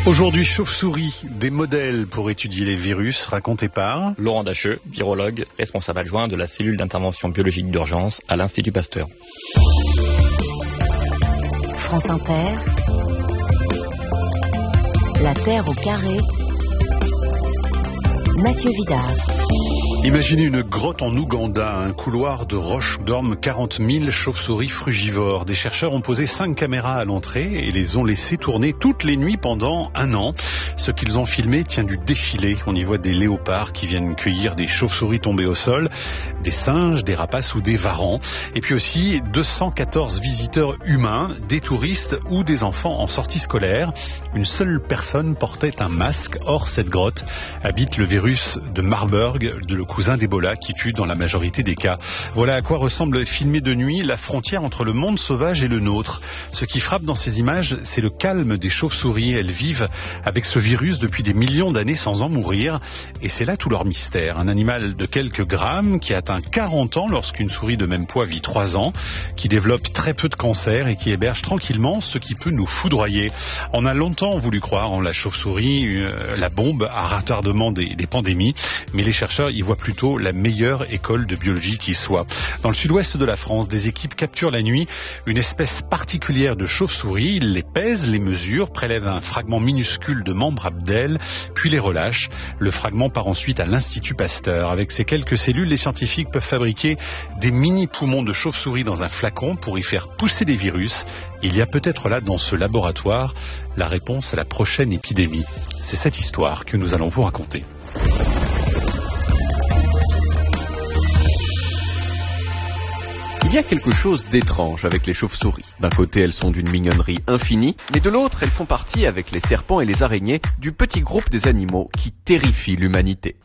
Aujourd'hui, chauve-souris, des modèles pour étudier les virus, racontés par Laurent Dacheux, virologue, responsable adjoint de la cellule d'intervention biologique d'urgence à l'Institut Pasteur. France Inter, la Terre au carré, Mathieu Vidard. Imaginez une grotte en Ouganda, un couloir de roches où dorment 40 000 chauves-souris frugivores. Des chercheurs ont posé 5 caméras à l'entrée et les ont laissées tourner toutes les nuits pendant 1 an. Ce qu'ils ont filmé tient du défilé. On y voit des léopards qui viennent cueillir des chauves-souris tombées au sol, des singes, des rapaces ou des varans. Et puis aussi 214 visiteurs humains, des touristes ou des enfants en sortie scolaire. Une seule personne portait un masque. Or, cette grotte habite le virus de Marburg, le cousin d'Ebola qui tue dans la majorité des cas. Voilà à quoi ressemble, filmé de nuit, la frontière entre le monde sauvage et le nôtre. Ce qui frappe dans ces images, c'est le calme des chauves-souris. Elles vivent avec ce virus depuis des millions d'années sans en mourir. Et c'est là tout leur mystère. Un animal de quelques grammes qui atteint 40 ans lorsqu'une souris de même poids vit 3 ans, qui développe très peu de cancer et qui héberge tranquillement ce qui peut nous foudroyer. On a longtemps voulu croire en la chauve-souris, la bombe à retardement des pandémies, mais les chercheurs y voient plutôt la meilleure école de biologie qui soit. Dans le sud-ouest de la France, des équipes capturent la nuit une espèce particulière de chauve-souris. Ils les pèsent, les mesurent, prélèvent un fragment minuscule de membre abdel, puis les relâchent. Le fragment part ensuite à l'Institut Pasteur. Avec ces quelques cellules, les scientifiques peuvent fabriquer des mini-poumons de chauve-souris dans un flacon pour y faire pousser des virus. Il y a peut-être là, dans ce laboratoire, la réponse à la prochaine épidémie. C'est cette histoire que nous allons vous raconter. Il y a quelque chose d'étrange avec les chauves-souris. D'un côté, elles sont d'une mignonnerie infinie, mais de l'autre, elles font partie, avec les serpents et les araignées, du petit groupe des animaux qui terrifie l'humanité.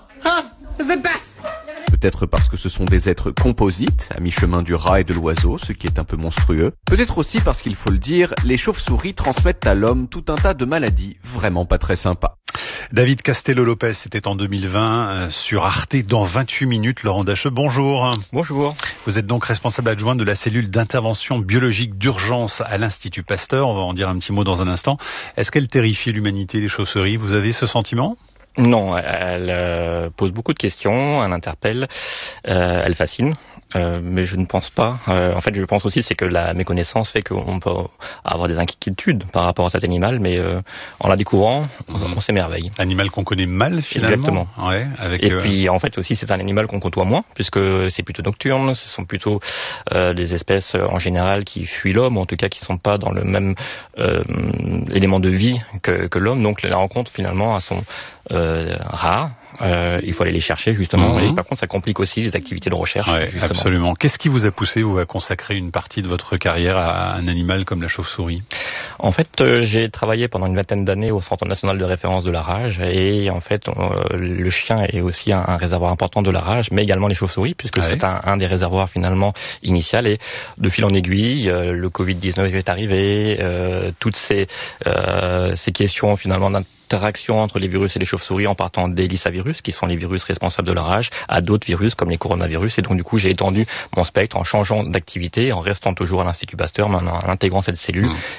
Peut-être parce que ce sont des êtres composites, à mi-chemin du rat et de l'oiseau, ce qui est un peu monstrueux. Peut-être aussi parce qu'il faut le dire, les chauves-souris transmettent à l'homme tout un tas de maladies vraiment pas très sympas. David Castello-Lopez, c'était en 2020 sur Arte dans 28 minutes. Laurent Dacheux, bonjour. Bonjour. Vous êtes donc responsable adjoint de la cellule d'intervention biologique d'urgence à l'Institut Pasteur. On va en dire un petit mot dans un instant. Est-ce qu'elle terrifie l'humanité, les chauves-souris? Vous avez ce sentiment ? Non, elle pose beaucoup de questions, elle interpelle, elle fascine, mais je ne pense pas. En fait, je pense aussi c'est que la méconnaissance fait qu'on peut avoir des inquiétudes par rapport à cet animal, mais en la découvrant, on s'émerveille. Animal qu'on connaît mal finalement. Exactement. Ouais, et puis en fait aussi c'est un animal qu'on côtoie moins, puisque c'est plutôt nocturne, ce sont plutôt des espèces en général qui fuient l'homme, ou en tout cas qui sont pas dans le même élément de vie que l'homme. Donc la rencontre finalement à son rare. Il faut aller les chercher justement. Et par contre, ça complique aussi les activités de recherche. Ouais, absolument. Qu'est-ce qui vous a poussé à consacrer une partie de votre carrière à un animal comme la chauve-souris? En fait, j'ai travaillé pendant une 20aine d'années au Centre national de référence de la rage, et en fait, le chien est aussi un réservoir important de la rage, mais également les chauves-souris, puisque c'est un des réservoirs finalement initial. Et de fil en aiguille, le Covid-19 est arrivé, toutes ces questions finalement d'interaction entre les virus et les chauves-souris, en partant des lissavirus, qui sont les virus responsables de la rage, à d'autres virus comme les coronavirus. Et donc du coup, j'ai étendu mon spectre en changeant d'activité, en restant toujours à l'Institut Pasteur, mais en intégrant cette cellule.